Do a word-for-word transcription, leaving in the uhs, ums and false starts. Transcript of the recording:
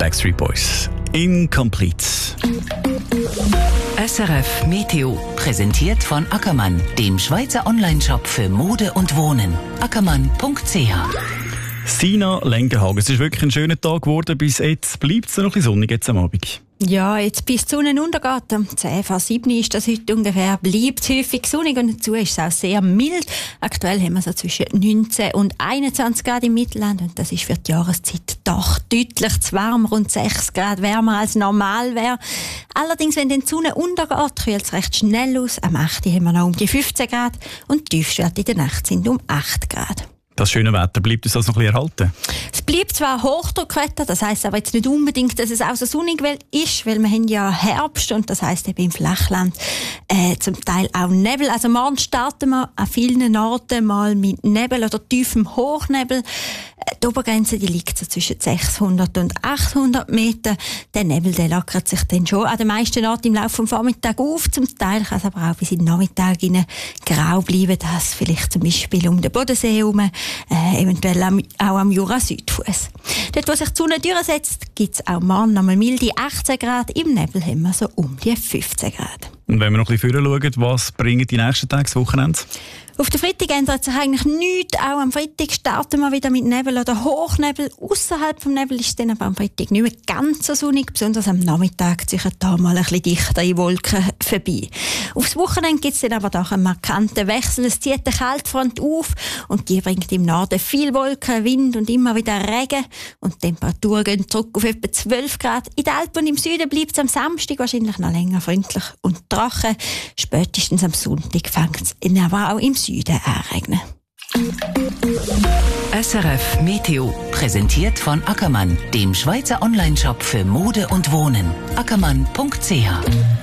Backstreet Boys. Incomplete. S R F Meteo, präsentiert von Ackermann, dem Schweizer Onlineshop für Mode und Wohnen. ackermann punkt c h. Sina Lengenhagen, es ist wirklich ein schöner Tag geworden. Bis jetzt bleibt es noch ein bisschen sonnig jetzt am Abend. Ja, jetzt bis die Sonne untergeht, um zehn vor sieben ist das heute ungefähr, bleibt es häufig sonnig und dazu ist es auch sehr mild. Aktuell haben wir so zwischen neunzehn und einundzwanzig Grad im Mittelland und das ist für die Jahreszeit doch deutlich zu warm, rund sechs Grad wärmer als normal wäre. Allerdings, wenn die Sonne untergeht, kühlt es recht schnell aus. Am achten haben wir noch um die fünfzehn Grad und die Tiefstwerte in der Nacht sind um acht Grad. Das schöne Wetter, bleibt uns das noch ein bisschen erhalten? Es bleibt zwar Hochdruckwetter, das heisst aber jetzt nicht unbedingt, dass es auch so sonnig ist, weil wir haben ja Herbst und das heisst eben im Flachland äh, zum Teil auch Nebel. Also morgen starten wir an vielen Orten mal mit Nebel oder tiefem Hochnebel. Die Obergrenze die liegt so zwischen sechshundert und achthundert Meter. Der Nebel der lockert sich dann schon an den meisten Orten im Laufe des Vormittags auf. Zum Teil kann es aber auch bis in den Nachmittag hinein grau bleiben, das vielleicht zum Beispiel um den Bodensee herum, äh, eventuell auch am Jura-Südfuss. Dort, wo sich die Sonne durchsetzt, gibt es auch morgen nochmal milde achtzehn Grad. Im Nebel haben wir so um die fünfzehn Grad. Und wenn wir noch ein bisschen vorher schauen, was bringen die nächsten Tage, das Wochenende? Auf den Freitag ändert sich eigentlich nichts. Auch am Freitag starten wir wieder mit Nebel oder Hochnebel. Ausserhalb vom Nebel ist es dann aber am Freitag nicht mehr ganz so sonnig. Besonders am Nachmittag ziehen da mal ein bisschen dichtere Wolken vorbei. Aufs Wochenende gibt es dann aber doch einen markanten Wechsel. Es zieht eine Kaltfront auf und die bringt im Norden viel Wolken, Wind und immer wieder Regen. Und die Temperaturen gehen zurück auf etwa zwölf Grad. In den Alpen und im Süden bleibt es am Samstag wahrscheinlich noch länger freundlich und trocken. Spätestens am Sonntag fängt es aber auch im Süden anregnen. S R F Meteo, präsentiert von Ackermann, dem Schweizer Onlineshop für Mode und Wohnen. ackermann punkt c h.